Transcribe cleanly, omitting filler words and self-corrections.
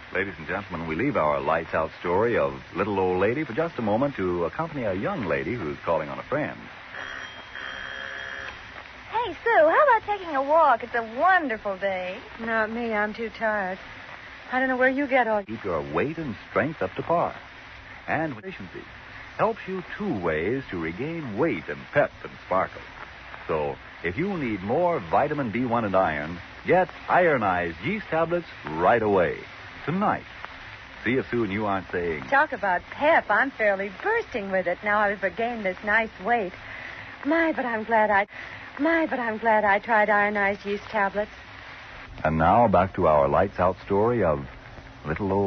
Ladies and gentlemen, we leave our lights out story of little old lady for just a moment to accompany a young lady who's calling on a friend. Hey, Sue, how about taking a walk? It's a wonderful day. Not me. I'm too tired. I don't know where you get all... Keep your weight and strength up to par. And efficiency helps you 2 ways to regain weight and pep and sparkle. So, if you need more vitamin B1 and iron, get Ironized yeast tablets right away. Tonight. See if Sue and you aren't saying... Talk about pep. I'm fairly bursting with it now I've regained this nice weight. My, but I'm glad I tried Ironized yeast tablets. And now back to our lights out story of little old